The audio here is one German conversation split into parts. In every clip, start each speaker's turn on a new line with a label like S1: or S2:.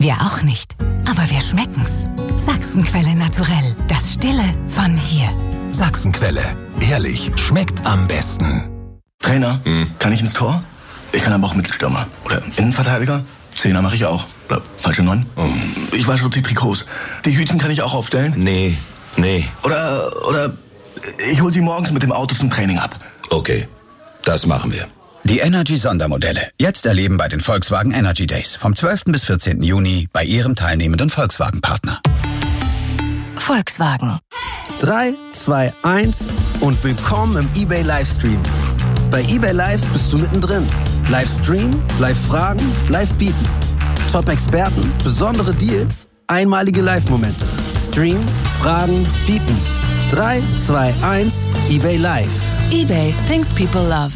S1: Wir auch nicht. Aber wir schmecken's. Sachsenquelle Naturell. Das Stille von hier.
S2: Sachsenquelle. Ehrlich, schmeckt am besten.
S3: Trainer, kann ich ins Tor? Ich kann aber auch Mittelstürmer. Oder Innenverteidiger. Zehner mache ich auch. Oder falsche 9. Ich wasche die Trikots. Die Hütchen kann ich auch aufstellen?
S2: Nee.
S3: Oder ich hol sie morgens mit dem Auto zum Training ab.
S2: Okay, das machen wir.
S4: Die Energy-Sondermodelle. Jetzt erleben bei den Volkswagen Energy Days. Vom 12. bis 14. Juni bei Ihrem teilnehmenden Volkswagen-Partner.
S1: Volkswagen.
S5: 3, 2, 1 und willkommen im eBay Livestream. Bei eBay Live bist du mittendrin. Livestream, Live-Fragen, Live-Bieten. Top-Experten, besondere Deals, einmalige Live-Momente. Stream, Fragen, Bieten. 3, 2, 1, eBay Live.
S1: eBay, things people love.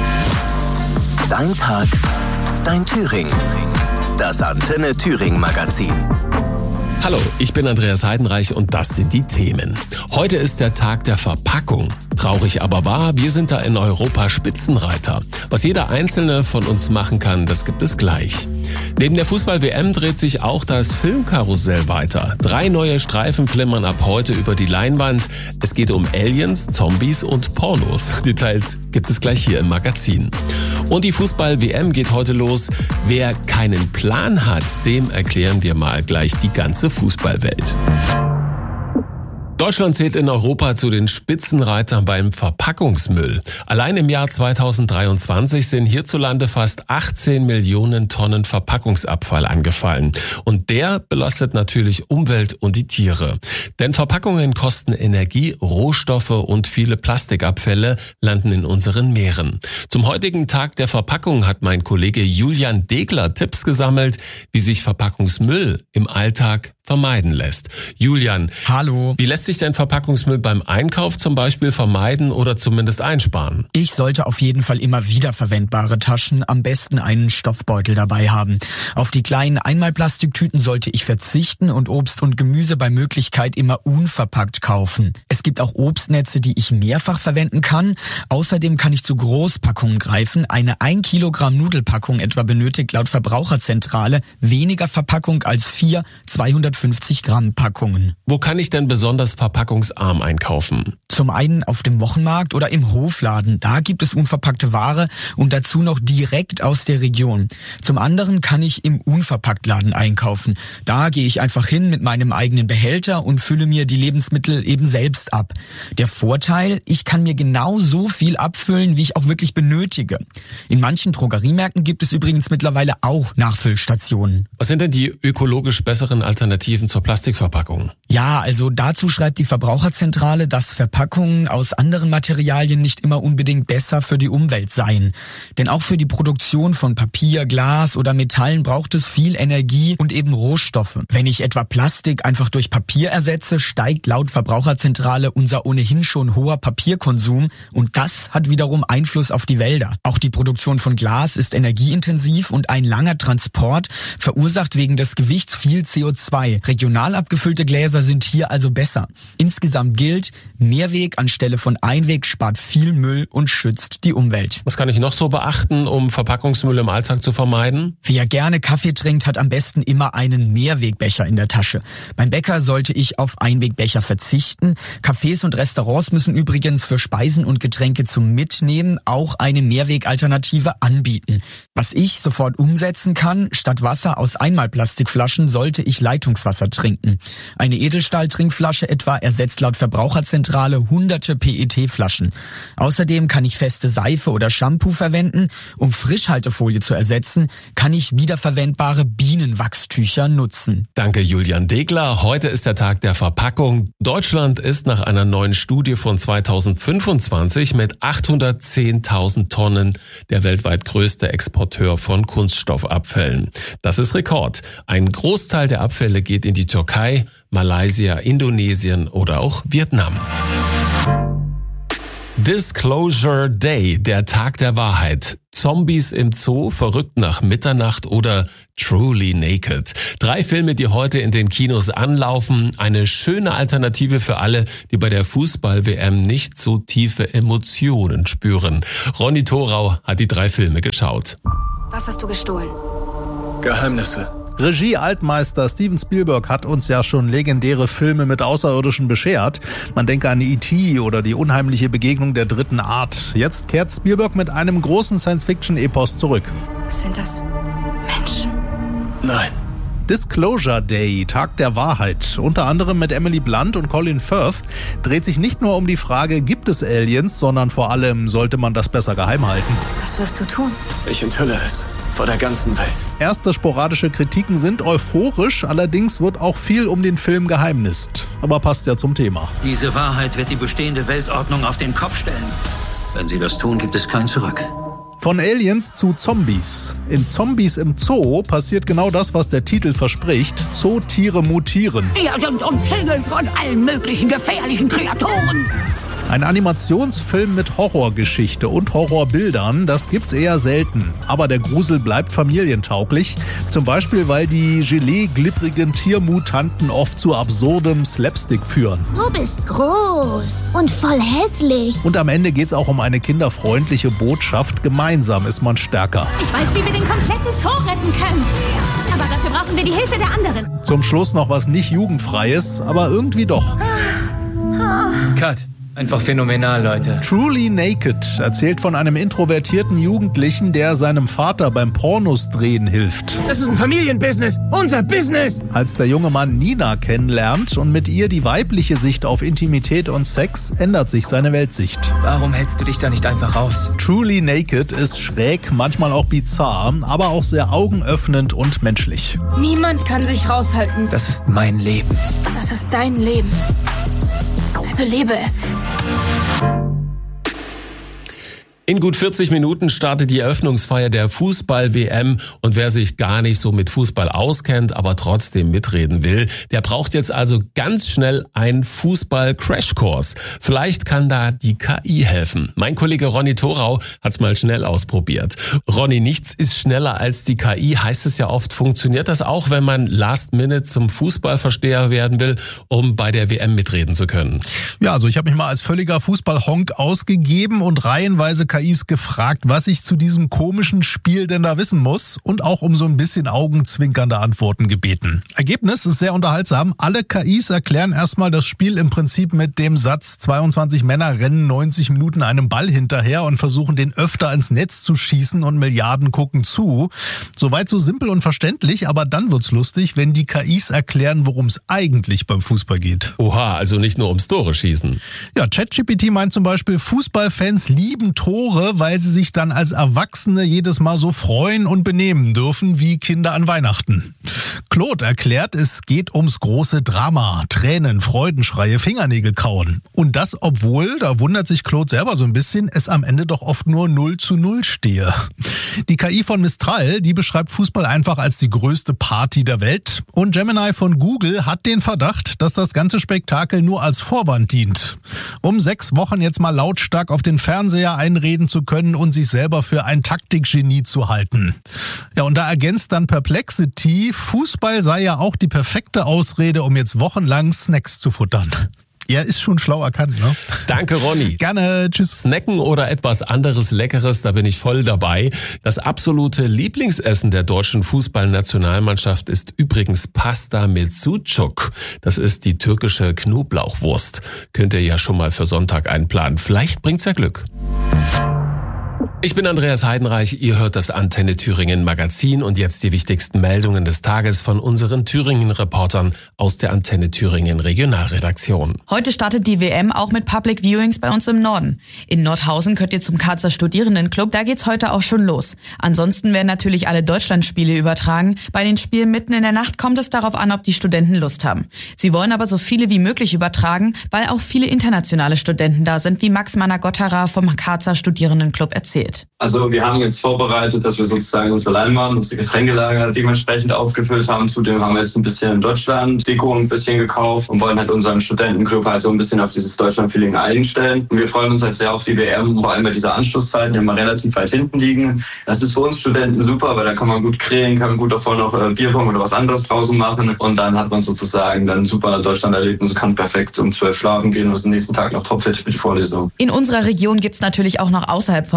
S6: Dein Tag, dein Thüringen. Das Antenne Thüringen Magazin.
S7: Hallo, ich bin Andreas Heidenreich und das sind die Themen. Heute ist der Tag der Verpackung. Traurig aber wahr, wir sind da in Europa Spitzenreiter. Was jeder Einzelne von uns machen kann, das gibt es gleich. Neben der Fußball-WM dreht sich auch das Filmkarussell weiter. 3 neue Streifen flimmern ab heute über die Leinwand. Es geht um Aliens, Zombies und Pornos. Details gibt es gleich hier im Magazin. Und die Fußball-WM geht heute los. Wer keinen Plan hat, dem erklären wir mal gleich die ganze Fußballwelt. Deutschland zählt in Europa zu den Spitzenreitern beim Verpackungsmüll. Allein im Jahr 2023 sind hierzulande fast 18 Millionen Tonnen Verpackungsabfall angefallen. Und der belastet natürlich Umwelt und die Tiere. Denn Verpackungen kosten Energie, Rohstoffe und viele Plastikabfälle landen in unseren Meeren. Zum heutigen Tag der Verpackung hat mein Kollege Julian Degler Tipps gesammelt, wie sich Verpackungsmüll im Alltag vermeiden lässt. Julian,
S8: hallo.
S7: Wie lässt sich denn Verpackungsmüll beim Einkauf zum Beispiel vermeiden oder zumindest einsparen?
S8: Ich sollte auf jeden Fall immer wiederverwendbare Taschen, am besten einen Stoffbeutel dabei haben. Auf die kleinen Einmalplastiktüten sollte ich verzichten und Obst und Gemüse bei Möglichkeit immer unverpackt kaufen. Es gibt auch Obstnetze, die ich mehrfach verwenden kann. Außerdem kann ich zu Großpackungen greifen. Eine 1 Kilogramm Nudelpackung etwa benötigt laut Verbraucherzentrale weniger Verpackung als 4 250 Gramm Packungen.
S7: Wo kann ich denn besonders verpackungsarm einkaufen?
S8: Zum einen auf dem Wochenmarkt oder im Hofladen. Da gibt es unverpackte Ware und dazu noch direkt aus der Region. Zum anderen kann ich im Unverpacktladen einkaufen. Da gehe ich einfach hin mit meinem eigenen Behälter und fülle mir die Lebensmittel eben selbst ab. Der Vorteil, ich kann mir genau so viel abfüllen, wie ich auch wirklich benötige. In manchen Drogeriemärkten gibt es übrigens mittlerweile auch Nachfüllstationen.
S7: Was sind denn die ökologisch besseren Alternativen zur Plastikverpackung?
S8: Ja, also dazu schreibt die Verbraucherzentrale, dass Verpackungen aus anderen Materialien nicht immer unbedingt besser für die Umwelt seien. Denn auch für die Produktion von Papier, Glas oder Metallen braucht es viel Energie und eben Rohstoffe. Wenn ich etwa Plastik einfach durch Papier ersetze, steigt laut Verbraucherzentrale unser ohnehin schon hoher Papierkonsum und das hat wiederum Einfluss auf die Wälder. Auch die Produktion von Glas ist energieintensiv und ein langer Transport verursacht wegen des Gewichts viel CO2. Regional abgefüllte Gläser sind hier also besser. Insgesamt gilt, Mehrweg anstelle von Einweg spart viel Müll und schützt die Umwelt.
S7: Was kann ich noch so beachten, um Verpackungsmüll im Alltag zu vermeiden?
S8: Wer gerne Kaffee trinkt, hat am besten immer einen Mehrwegbecher in der Tasche. Beim Bäcker sollte ich auf Einwegbecher verzichten. Cafés und Restaurants müssen übrigens für Speisen und Getränke zum Mitnehmen auch eine Mehrwegalternative anbieten. Was ich sofort umsetzen kann, statt Wasser aus Einmalplastikflaschen sollte ich Leitungswasser trinken. Eine Edelstahl-Trinkflasche etwa ersetzt laut Verbraucherzentrale hunderte PET-Flaschen. Außerdem kann ich feste Seife oder Shampoo verwenden. Um Frischhaltefolie zu ersetzen, kann ich wiederverwendbare Bienenwachstücher nutzen.
S7: Danke, Julian Degler. Heute ist der Tag der Verpackung. Deutschland ist nach einer neuen Studie von 2025 mit 810.000 Tonnen der weltweit größte Exporteur von Kunststoffabfällen. Das ist Rekord. Ein Großteil der Abfälle geht in die Türkei, Malaysia, Indonesien oder auch Vietnam. Disclosure Day, der Tag der Wahrheit. Zombies im Zoo, verrückt nach Mitternacht oder Truly Naked. 3 Filme, die heute in den Kinos anlaufen. Eine schöne Alternative für alle, die bei der Fußball-WM nicht so tiefe Emotionen spüren. Ronny Thorau hat die 3 Filme geschaut.
S1: Was hast du gestohlen?
S3: Geheimnisse.
S9: Regie-Altmeister Steven Spielberg hat uns ja schon legendäre Filme mit Außerirdischen beschert. Man denke an E.T. oder die unheimliche Begegnung der dritten Art. Jetzt kehrt Spielberg mit einem großen Science-Fiction-Epos zurück.
S10: Sind das Menschen?
S3: Nein.
S9: Disclosure Day, Tag der Wahrheit, unter anderem mit Emily Blunt und Colin Firth, dreht sich nicht nur um die Frage, gibt es Aliens, sondern vor allem, sollte man das besser geheim halten.
S10: Was wirst du tun?
S3: Ich enthülle es. Vor der ganzen Welt.
S9: Erste sporadische Kritiken sind euphorisch, allerdings wird auch viel um den Film geheimnist. Aber passt ja zum Thema.
S11: Diese Wahrheit wird die bestehende Weltordnung auf den Kopf stellen. Wenn sie das tun, gibt es kein Zurück.
S9: Von Aliens zu Zombies. In Zombies im Zoo passiert genau das, was der Titel verspricht. Zootiere mutieren.
S12: Wir sind umzingelt von allen möglichen gefährlichen Kreaturen.
S9: Ein Animationsfilm mit Horrorgeschichte und Horrorbildern, das gibt's eher selten. Aber der Grusel bleibt familientauglich. Zum Beispiel, weil die Gelee-glibbrigen Tiermutanten oft zu absurdem Slapstick führen.
S13: Du bist groß und voll hässlich.
S9: Und am Ende geht's auch um eine kinderfreundliche Botschaft. Gemeinsam ist man stärker.
S12: Ich weiß, wie wir den kompletten Zoo retten können. Aber dafür brauchen wir die Hilfe der anderen.
S9: Zum Schluss noch was nicht Jugendfreies, aber irgendwie doch.
S14: Cut. Einfach phänomenal, Leute.
S9: Truly Naked erzählt von einem introvertierten Jugendlichen, der seinem Vater beim Pornos drehen hilft.
S14: Das ist ein Familienbusiness, unser Business!
S9: Als der junge Mann Nina kennenlernt und mit ihr die weibliche Sicht auf Intimität und Sex, ändert sich seine Weltsicht.
S14: Warum hältst du dich da nicht einfach raus?
S9: Truly Naked ist schräg, manchmal auch bizarr, aber auch sehr augenöffnend und menschlich.
S10: Niemand kann sich raushalten.
S14: Das ist mein Leben.
S10: Das ist dein Leben. Also lebe es.
S7: In gut 40 Minuten startet die Eröffnungsfeier der Fußball-WM und wer sich gar nicht so mit Fußball auskennt, aber trotzdem mitreden will, der braucht jetzt also ganz schnell einen Fußball-Crashkurs. Vielleicht kann da die KI helfen. Mein Kollege Ronny Thorau hat's mal schnell ausprobiert. Ronny, nichts ist schneller als die KI, heißt es ja oft. Funktioniert das auch, wenn man Last Minute zum Fußballversteher werden will, um bei der WM mitreden zu können?
S9: Ja, also ich habe mich mal als völliger Fußball-Honk ausgegeben und reihenweise KIs gefragt, was ich zu diesem komischen Spiel denn da wissen muss und auch um so ein bisschen augenzwinkernde Antworten gebeten. Ergebnis ist sehr unterhaltsam. Alle KIs erklären erstmal das Spiel im Prinzip mit dem Satz, 22 Männer rennen 90 Minuten einem Ball hinterher und versuchen den öfter ins Netz zu schießen und Milliarden gucken zu. Soweit so simpel und verständlich, aber dann wird's lustig, wenn die KIs erklären, worum es eigentlich beim Fußball geht.
S7: Oha, also nicht nur ums Tore schießen.
S9: Ja, ChatGPT meint zum Beispiel, Fußballfans lieben Tore, weil sie sich dann als Erwachsene jedes Mal so freuen und benehmen dürfen wie Kinder an Weihnachten. Claude erklärt, es geht ums große Drama, Tränen, Freudenschreie, Fingernägel kauen. Und das, obwohl, da wundert sich Claude selber so ein bisschen, es am Ende doch oft nur 0:0 stehe. Die KI von Mistral, die beschreibt Fußball einfach als die größte Party der Welt. Und Gemini von Google hat den Verdacht, dass das ganze Spektakel nur als Vorwand dient. Um 6 Wochen jetzt mal lautstark auf den Fernseher einreden zu können und sich selber für ein Taktikgenie zu halten. Ja, und da ergänzt dann Perplexity, Fußball sei ja auch die perfekte Ausrede, um jetzt wochenlang Snacks zu futtern. Ja, ist schon schlau erkannt, ne?
S7: Danke, Ronny.
S9: Gerne, tschüss.
S7: Snacken oder etwas anderes Leckeres, da bin ich voll dabei. Das absolute Lieblingsessen der deutschen Fußballnationalmannschaft ist übrigens Pasta mit Sucuk. Das ist die türkische Knoblauchwurst. Könnt ihr ja schon mal für Sonntag einplanen. Vielleicht bringt's ja Glück. Ich bin Andreas Heidenreich, ihr hört das Antenne Thüringen Magazin und jetzt die wichtigsten Meldungen des Tages von unseren Thüringen-Reportern aus der Antenne Thüringen Regionalredaktion.
S15: Heute startet die WM auch mit Public Viewings bei uns im Norden. In Nordhausen könnt ihr zum Karzer Studierendenclub, da geht's heute auch schon los. Ansonsten werden natürlich alle Deutschlandspiele übertragen. Bei den Spielen mitten in der Nacht kommt es darauf an, ob die Studenten Lust haben. Sie wollen aber so viele wie möglich übertragen, weil auch viele internationale Studenten da sind, wie Max Manner-Gotterer vom Karzer Studierendenclub erzählt.
S16: Also wir haben jetzt vorbereitet, dass wir sozusagen unsere Leinwand, unsere Getränkelager dementsprechend aufgefüllt haben. Zudem haben wir jetzt ein bisschen Deutschland Deko ein bisschen gekauft und wollen halt unseren Studentenclub halt so ein bisschen auf dieses Deutschland-Feeling einstellen. Und wir freuen uns halt sehr auf die WM, vor allem bei dieser Anschlusszeit, die wir relativ weit hinten liegen. Das ist für uns Studenten super, weil da kann man gut grillen, kann man gut davor noch Bierpong oder was anderes draußen machen. Und dann hat man sozusagen dann super Deutschland-Erlebnis und kann perfekt um 12 schlafen gehen und ist am nächsten Tag noch topfit mit der Vorlesung.
S15: In unserer Region gibt's natürlich auch noch außerhalb von Nordhausen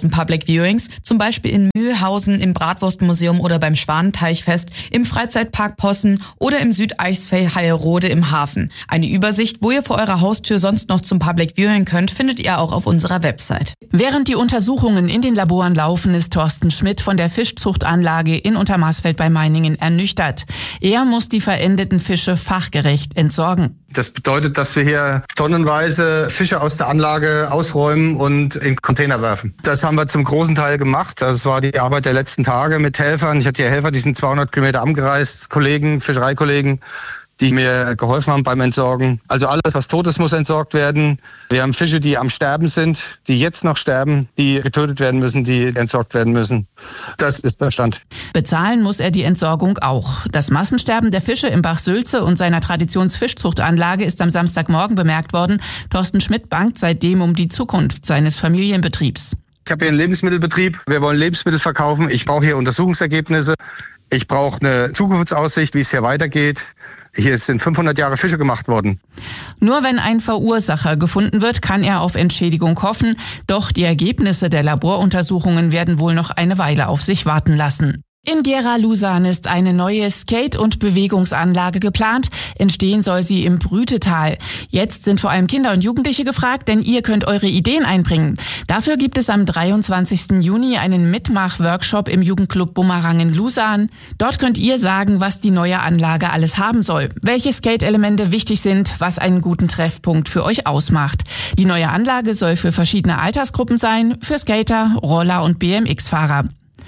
S15: 1000 Public Viewings, zum Beispiel in Mühlhausen im Bratwurstmuseum oder beim Schwanenteichfest, im Freizeitpark Possen oder im Südeichsfeld Heilrode im Hafen. Eine Übersicht, wo ihr vor eurer Haustür sonst noch zum Public Viewing könnt, findet ihr auch auf unserer Website.
S17: Während die Untersuchungen in den Laboren laufen, ist Thorsten Schmidt von der Fischzuchtanlage in Untermaßfeld bei Meiningen ernüchtert. Er muss die verendeten Fische fachgerecht entsorgen.
S18: Das bedeutet, dass wir hier tonnenweise Fische aus der Anlage ausräumen und in Container werfen. Das haben wir zum großen Teil gemacht. Das war die Arbeit der letzten Tage mit Helfern. Ich hatte hier Helfer, die sind 200 Kilometer angereist, Kollegen, Fischereikollegen, die mir geholfen haben beim Entsorgen. Also alles, was tot ist, muss entsorgt werden. Wir haben Fische, die am Sterben sind, die jetzt noch sterben, die getötet werden müssen, die entsorgt werden müssen. Das ist der Stand.
S17: Bezahlen muss er die Entsorgung auch. Das Massensterben der Fische im Bach Sülze und seiner Traditionsfischzuchtanlage ist am Samstagmorgen bemerkt worden. Thorsten Schmidt bangt seitdem um die Zukunft seines Familienbetriebs.
S18: Ich habe hier einen Lebensmittelbetrieb. Wir wollen Lebensmittel verkaufen. Ich brauche hier Untersuchungsergebnisse. Ich brauche eine Zukunftsaussicht, wie es hier weitergeht. Hier sind 500 Jahre Fische gemacht worden.
S17: Nur wenn ein Verursacher gefunden wird, kann er auf Entschädigung hoffen. Doch die Ergebnisse der Laboruntersuchungen werden wohl noch eine Weile auf sich warten lassen. In Gera-Lusan ist eine neue Skate- und Bewegungsanlage geplant. Entstehen soll sie im Brütetal. Jetzt sind vor allem Kinder und Jugendliche gefragt, denn ihr könnt eure Ideen einbringen. Dafür gibt es am 23. Juni einen Mitmach-Workshop im Jugendclub Bumerang in Lusan. Dort könnt ihr sagen, was die neue Anlage alles haben soll, welche Skate-Elemente wichtig sind, was einen guten Treffpunkt für euch ausmacht. Die neue Anlage soll für verschiedene Altersgruppen sein, für Skater, Roller und BMX-Fahrer.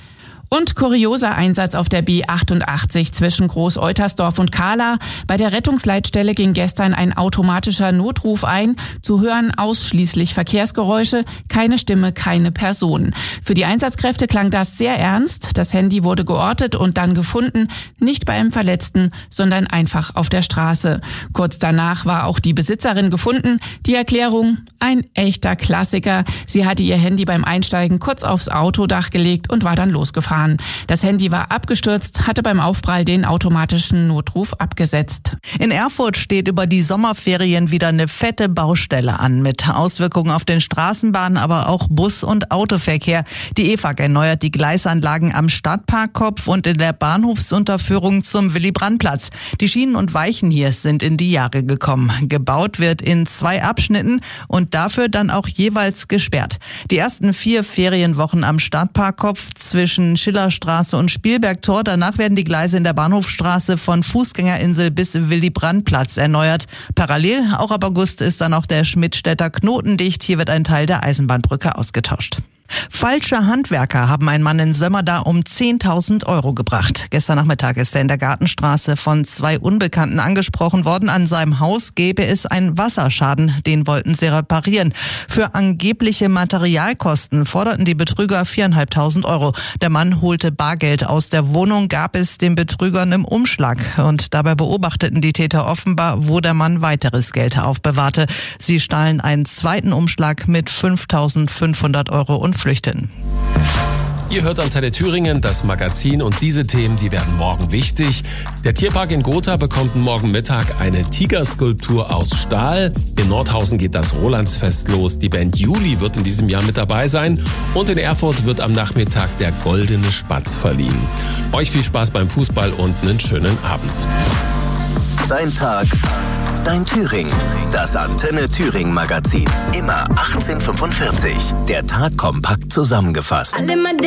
S17: Und kurioser Einsatz auf der B88 zwischen Groß-Eutersdorf und Kahla. Bei der Rettungsleitstelle ging gestern ein automatischer Notruf ein. Zu hören ausschließlich Verkehrsgeräusche, keine Stimme, keine Person. Für die Einsatzkräfte klang das sehr ernst. Das Handy wurde geortet und dann gefunden. Nicht bei einem Verletzten, sondern einfach auf der Straße. Kurz danach war auch die Besitzerin gefunden. Die Erklärung: ein echter Klassiker. Sie hatte ihr Handy beim Einsteigen kurz aufs Autodach gelegt und war dann losgefahren. Das Handy war abgestürzt, hatte beim Aufprall den automatischen Notruf abgesetzt.
S19: In Erfurt steht über die Sommerferien wieder eine fette Baustelle an, mit Auswirkungen auf den Straßenbahnen, aber auch Bus- und Autoverkehr. Die EFAG erneuert die Gleisanlagen am Stadtparkkopf und in der Bahnhofsunterführung zum Willy-Brandt-Platz. Die Schienen und Weichen hier sind in die Jahre gekommen. Gebaut wird in 2 Abschnitten und dafür dann auch jeweils gesperrt. Die ersten 4 Ferienwochen am Stadtparkkopf zwischen Schillerstraße und Spielbergtor. Danach werden die Gleise in der Bahnhofstraße von Fußgängerinsel bis Willy-Brandt-Platz erneuert. Parallel, auch ab August, ist dann auch der Schmidtstädter Knoten dicht. Hier wird ein Teil der Eisenbahnbrücke ausgetauscht. Falsche Handwerker haben einen Mann in Sömmerda um 10.000 € gebracht. Gestern Nachmittag ist er in der Gartenstraße von 2 Unbekannten angesprochen worden. An seinem Haus gäbe es einen Wasserschaden, den wollten sie reparieren. Für angebliche Materialkosten forderten die Betrüger 4.500 €. Der Mann holte Bargeld aus der Wohnung, gab es den Betrügern im Umschlag. Und dabei beobachteten die Täter offenbar, wo der Mann weiteres Geld aufbewahrte. Sie stahlen einen zweiten Umschlag mit 5.500 € und flüchten.
S7: Ihr hört Antenne Thüringen, das Magazin, und diese Themen, die werden morgen wichtig. Der Tierpark in Gotha bekommt morgen Mittag eine Tigerskulptur aus Stahl. In Nordhausen geht das Rolandsfest los. Die Band Juli wird in diesem Jahr mit dabei sein. Und in Erfurt wird am Nachmittag der Goldene Spatz verliehen. Euch viel Spaß beim Fußball und einen schönen Abend.
S6: Dein Tag, dein Thüringen. Das Antenne Thüringen Magazin. Immer 18:45. Der Tag kompakt zusammengefasst.